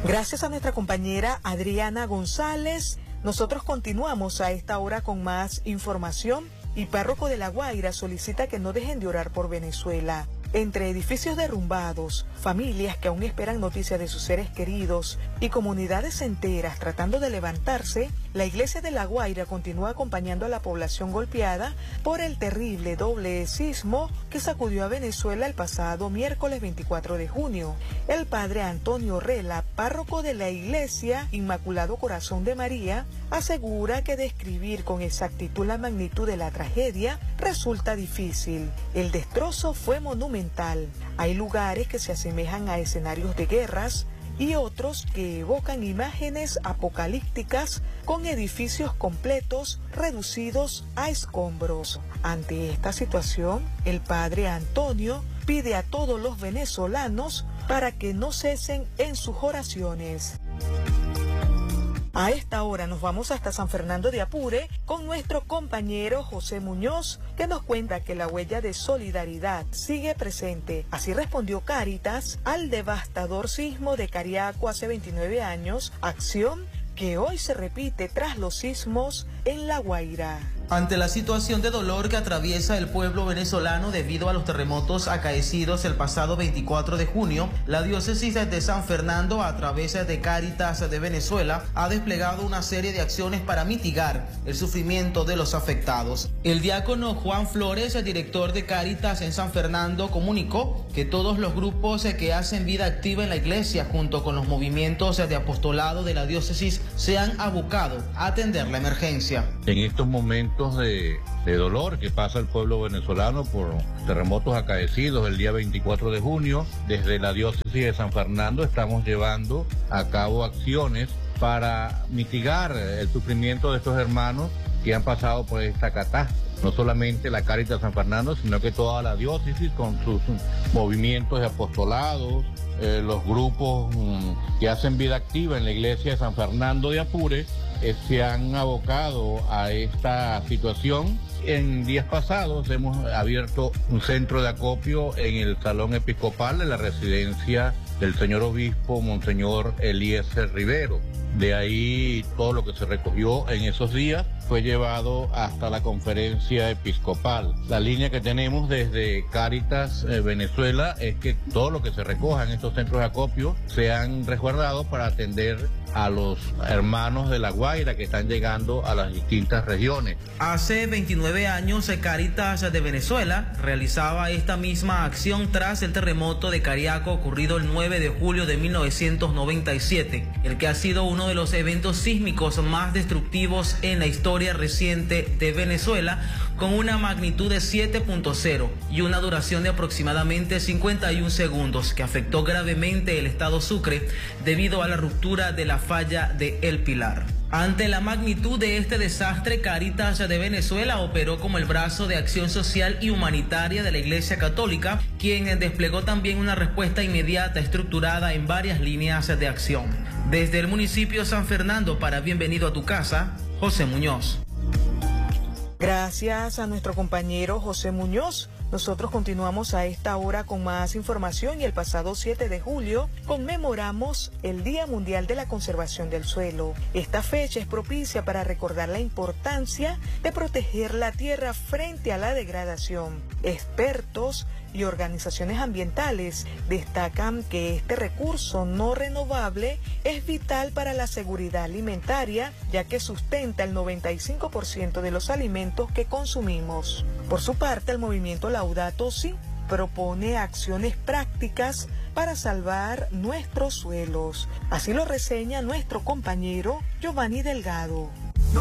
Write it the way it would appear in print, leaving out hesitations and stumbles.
Gracias a nuestra compañera Adriana González. Nosotros continuamos a esta hora con más información y párroco de La Guaira solicita que no dejen de orar por Venezuela. Entre edificios derrumbados, familias que aún esperan noticias de sus seres queridos y comunidades enteras tratando de levantarse, la iglesia de La Guaira continúa acompañando a la población golpeada por el terrible doble sismo que sacudió a Venezuela el pasado miércoles 24 de junio. El padre Antonio Rela, párroco de la iglesia Inmaculado Corazón de María, asegura que describir con exactitud la magnitud de la tragedia resulta difícil. El destrozo fue monumental. Hay lugares que se asemejan a escenarios de guerras y otros que evocan imágenes apocalípticas con edificios completos reducidos a escombros. Ante esta situación, el padre Antonio pide a todos los venezolanos para que no cesen en sus oraciones. A esta hora nos vamos hasta San Fernando de Apure con nuestro compañero José Muñoz, que nos cuenta que la huella de solidaridad sigue presente. Así respondió Cáritas al devastador sismo de Cariaco hace 29 años, acción que hoy se repite tras los sismos en La Guaira. Ante la situación de dolor que atraviesa el pueblo venezolano debido a los terremotos acaecidos el pasado 24 de junio, la diócesis de San Fernando, a través de Cáritas de Venezuela, ha desplegado una serie de acciones para mitigar el sufrimiento de los afectados. El diácono Juan Flores, el director de Cáritas en San Fernando, comunicó que todos los grupos que hacen vida activa en la iglesia, junto con los movimientos de apostolado de la diócesis, se han abocado a atender la emergencia. En estos momentos de dolor que pasa el pueblo venezolano por terremotos acaecidos el día 24 de junio, desde la diócesis de San Fernando estamos llevando a cabo acciones para mitigar el sufrimiento de estos hermanos que han pasado por esta catástrofe. No solamente la Cáritas San Fernando, sino que toda la diócesis con sus movimientos de apostolados, los grupos que hacen vida activa en la iglesia de San Fernando de Apure, se han abocado a esta situación. En días pasados hemos abierto un centro de acopio en el Salón Episcopal de la residencia del señor obispo Monseñor Eliezer Rivero. De ahí todo lo que se recogió en esos días fue llevado hasta la conferencia episcopal. La línea que tenemos desde Cáritas Venezuela es que todo lo que se recoja en estos centros de acopio sean resguardados para atender a los hermanos de La Guaira que están llegando a las distintas regiones. Hace 29 años, Cáritas de Venezuela realizaba esta misma acción tras el terremoto de Cariaco ocurrido el 9 de julio de 1997, el que ha sido uno de los eventos sísmicos más destructivos en la historia reciente de Venezuela, con una magnitud de 7.0 y una duración de aproximadamente 51 segundos, que afectó gravemente el estado Sucre debido a la ruptura de la falla de El Pilar. Ante la magnitud de este desastre, Cáritas de Venezuela operó como el brazo de acción social y humanitaria de la Iglesia Católica, quien desplegó también una respuesta inmediata estructurada en varias líneas de acción. Desde el municipio San Fernando, para Bienvenido a tu Casa, José Muñoz. Gracias a nuestro compañero José Muñoz. Nosotros continuamos a esta hora con más información y el pasado 7 de julio conmemoramos el Día Mundial de la Conservación del Suelo. Esta fecha es propicia para recordar la importancia de proteger la tierra frente a la degradación. Expertos y organizaciones ambientales destacan que este recurso no renovable es vital para la seguridad alimentaria, ya que sustenta el 95% de los alimentos que consumimos. Por su parte, el movimiento Laudato Si propone acciones prácticas para salvar nuestros suelos. Así lo reseña nuestro compañero Giovanni Delgado.